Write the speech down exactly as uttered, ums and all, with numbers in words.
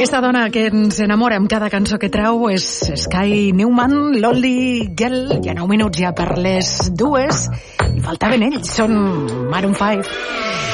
Aquesta dona que ens enamora amb cada cançó que treu és Sky Newman, Lonely Girl. Hi ha nou minuts ja per les dues i faltaven ells, són Maroon five.